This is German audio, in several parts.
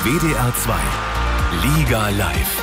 WDR 2 Liga Live.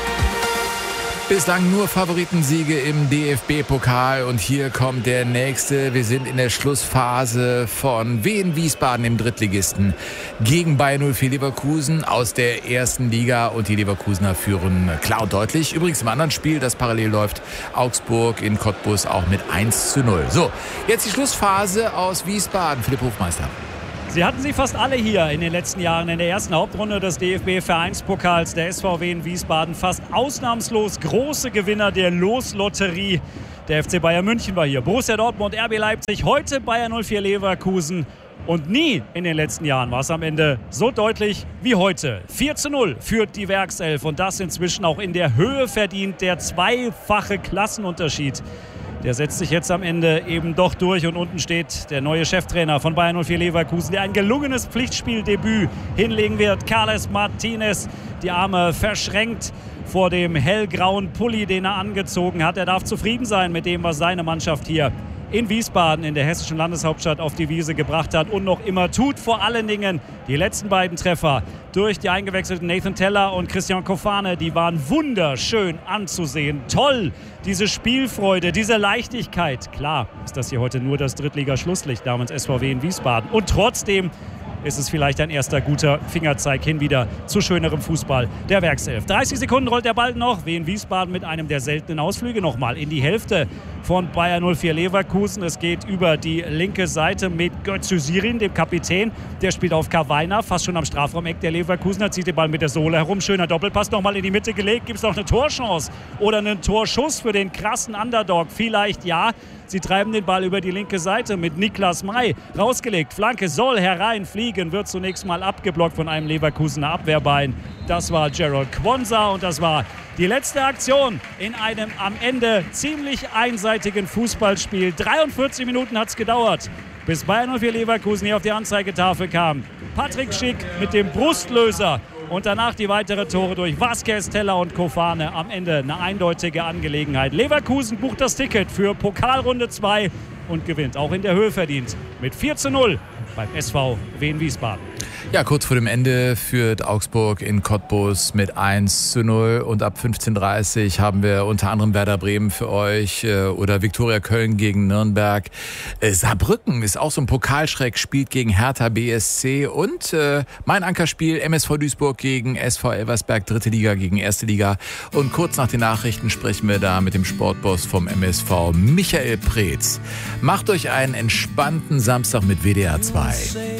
Bislang nur Favoritensiege im DFB-Pokal und hier kommt der nächste. Wir sind in der Schlussphase von Wien Wiesbaden, im Drittligisten, gegen Bayer 04 Leverkusen aus der ersten Liga und die Leverkusener führen klar und deutlich. Übrigens im anderen Spiel, das parallel läuft, Augsburg in Cottbus auch mit 1:0. So, jetzt die Schlussphase aus Wiesbaden. Philipp Hofmeister. Sie hatten sie fast alle hier in den letzten Jahren in der ersten Hauptrunde des DFB-Vereinspokals. Der SVW in Wiesbaden fast ausnahmslos große Gewinner der Loslotterie. Der FC Bayern München war hier, Borussia Dortmund, RB Leipzig, heute Bayer 04 Leverkusen. Und nie in den letzten Jahren war es am Ende so deutlich wie heute. 4:0 führt die Werkself und das inzwischen auch in der Höhe verdient. Der zweifache Klassenunterschied. Der setzt sich jetzt am Ende eben doch durch und unten steht der neue Cheftrainer von Bayer 04 Leverkusen, der ein gelungenes Pflichtspieldebüt hinlegen wird. Carles Martinez, die Arme verschränkt vor dem hellgrauen Pulli, den er angezogen hat. Er darf zufrieden sein mit dem, was seine Mannschaft hier in Wiesbaden, in der hessischen Landeshauptstadt, auf die Wiese gebracht hat und noch immer tut. Vor allen Dingen die letzten beiden Treffer durch die eingewechselten Nathan Teller und Christian Kofane, die waren wunderschön anzusehen. Toll, diese Spielfreude, diese Leichtigkeit. Klar ist das hier heute nur das Drittliga-Schlusslicht namens SVW in Wiesbaden. Und trotzdem ist es vielleicht ein erster guter Fingerzeig hin wieder zu schönerem Fußball der Werkself. 30 Sekunden rollt der Ball noch. Wien Wiesbaden mit einem der seltenen Ausflüge nochmal in die Hälfte von Bayer 04 Leverkusen. Es geht über die linke Seite mit Götze-Sirin, dem Kapitän. Der spielt auf Kawainer, fast schon am Strafraumeck der Leverkusener, zieht den Ball mit der Sohle herum. Schöner Doppelpass nochmal in die Mitte gelegt. Gibt es noch eine Torchance oder einen Torschuss für den krassen Underdog? Vielleicht ja. Sie treiben den Ball über die linke Seite mit Niklas May. Rausgelegt, Flanke soll hereinfliegen, wird zunächst mal abgeblockt von einem Leverkusener Abwehrbein. Das war Gerald Quonsa und das war die letzte Aktion in einem am Ende ziemlich einseitigen Fußballspiel. 43 Minuten hat es gedauert, bis Bayer 04 Leverkusen hier auf die Anzeigetafel kam. Patrick Schick mit dem Brustlöser. Und danach die weiteren Tore durch Vázquez, Teller und Kofane. Am Ende eine eindeutige Angelegenheit. Leverkusen bucht das Ticket für Pokalrunde 2 und gewinnt auch in der Höhe verdient mit 4:0 beim SV Wien Wiesbaden. Ja, kurz vor dem Ende führt Augsburg in Cottbus mit 1:0 und ab 15:30 haben wir unter anderem Werder Bremen für euch oder Viktoria Köln gegen Nürnberg. Saarbrücken ist auch so ein Pokalschreck, spielt gegen Hertha BSC und mein Ankerspiel MSV Duisburg gegen SV Elversberg, dritte Liga gegen erste Liga. Und kurz nach den Nachrichten sprechen wir da mit dem Sportboss vom MSV, Michael Preetz. Macht euch einen entspannten Samstag mit WDR 2.